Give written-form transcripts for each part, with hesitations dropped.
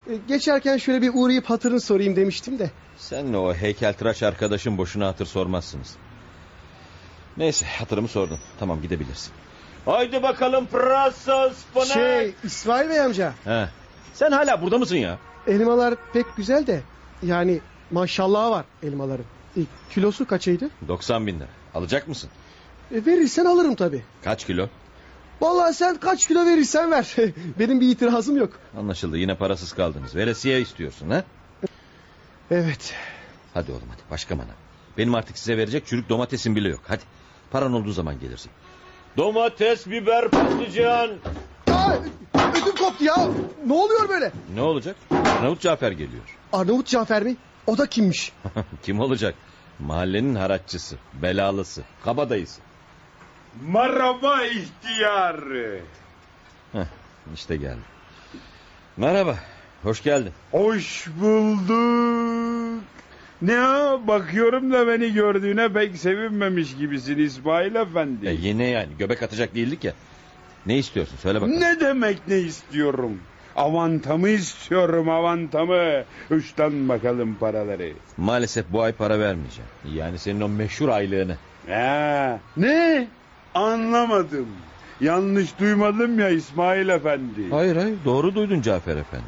Geçerken şöyle bir uğrayıp hatırını sorayım demiştim de. Senle o heykeltıraş arkadaşın boşuna hatır sormazsınız. Neyse, hatırımı sordun. Tamam, gidebilirsin. Haydi bakalım pırasa ıspanak. İsmail Bey amca. He. Sen hala burada mısın ya? Elmalar pek güzel de. Yani maşallah var elmaların. Kilosu kaçaydı? 90 bin lira. Alacak mısın? Verirsen alırım tabii. Kaç kilo? Vallahi sen kaç kilo verirsen ver. Benim bir itirazım yok. Anlaşıldı, yine parasız kaldınız. Veresiye istiyorsun ha? Evet. Hadi oğlum hadi, başka manav. Benim artık size verecek çürük domatesim bile yok. Hadi, paran olduğu zaman gelirsin. Domates, biber, patlıcan. Ödüm koptu ya. Ne oluyor böyle? Ne olacak? Arnavut Cafer geliyor. Arnavut Cafer mi? O da kimmiş? Kim olacak? Mahallenin haraççısı, belalısı, kabadayısı. Merhaba ihtiyar. İşte geldi. Merhaba, hoş geldin. Hoş bulduk. Ne o? Bakıyorum da beni gördüğüne pek sevinmemiş gibisin İsmail Efendi. Yine yani, göbek atacak değildik ya. Ne istiyorsun, söyle bakalım. Ne demek ne istiyorum? Avantamı istiyorum, avantamı. Uçtan bakalım paraları. Maalesef bu ay para vermeyeceğim. Yani senin o meşhur aylığını. Ne? Anlamadım. Yanlış duymadım ya İsmail Efendi. Hayır, doğru duydun Cafer Efendi.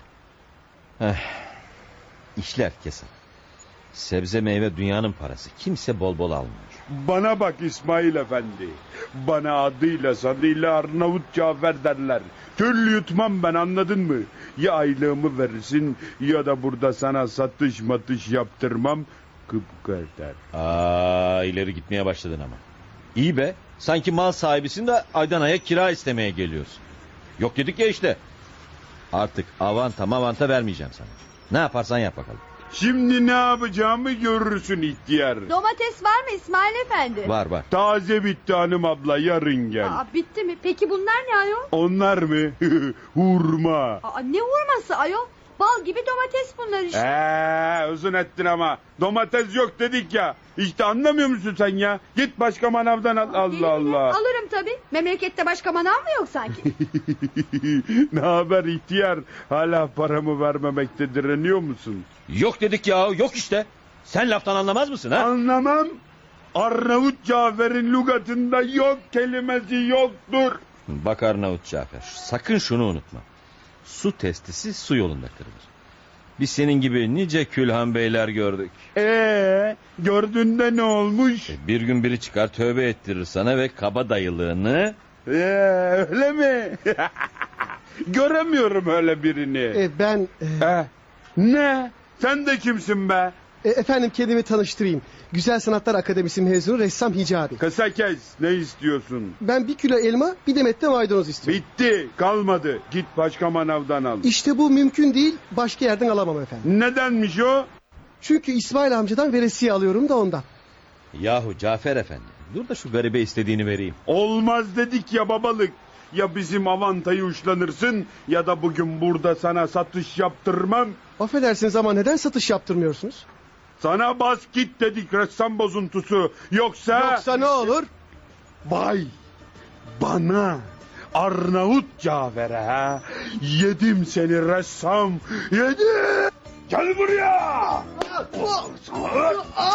İşler kesat. Sebze meyve dünyanın parası. Kimse bol bol almıyor. Bana bak İsmail Efendi. Bana adıyla sanıyla Arnavut Cafer derler. Türlü yutmam ben, anladın mı? Ya aylığımı verirsin ya da burada sana satış matış yaptırmam. Kıpkırder. İleri gitmeye başladın ama. İyi be. Sanki mal sahibisin de aydan aya kira istemeye geliyorsun. Yok dedik ya işte. Artık avanta vermeyeceğim sana. Ne yaparsan yap bakalım. Şimdi ne yapacağımı görürsün ihtiyar. Domates var mı İsmail Efendi? Var. Taze bitti hanım abla, yarın gel. Bitti mi? Peki bunlar ne ayol? Onlar mı? Hurma. Ne hurması ayol? Bal gibi domates bunlar işte. Uzun ettin ama. Domates yok dedik ya. İşte anlamıyor musun sen ya? Git başka manavdan al. Allah Allah. Alırım tabii. Memlekette başka manav mı yok sanki? Ne haber ihtiyar? Hala paramı vermemekte direniyor musun? Yok dedik ya, yok işte. Sen laftan anlamaz mısın ha? Anlamam. Arnavut Cafer'in lügatında yok kelimesi yoktur. Bak Arnavut Cafer, sakın şunu unutma. Su testisi su yolunda kırılır. Biz senin gibi nice külhan beyler gördük. Gördüğünde ne olmuş? Bir gün biri çıkar tövbe ettirir sana ve kabadayılığını... Öyle mi? Göremiyorum öyle birini. Ben... Ne? Sen de kimsin be? Efendim, kendimi tanıştırayım. Güzel Sanatlar Akademisi mezunu ressam Hicabi. Kısa kes, ne istiyorsun? Ben 1 kilo elma, bir demet de maydanoz istiyorum. Bitti, kalmadı. Git başka manavdan al. İşte bu mümkün değil, başka yerden alamam efendim. Nedenmiş o? Çünkü İsmail amcadan veresiye alıyorum da ondan. Yahu Cafer Efendi, dur da şu garibe istediğini vereyim. Olmaz dedik ya babalık. Ya bizim avantayı uçlanırsın ya da bugün burada sana satış yaptırmam. Affedersiniz ama neden satış yaptırmıyorsunuz? Sana bas git dedik, ressam bozuntusu. Yoksa Ne olur? vay bana Arnavut Cafer'e ha. Yedim seni ressam, yedim. Gel buraya.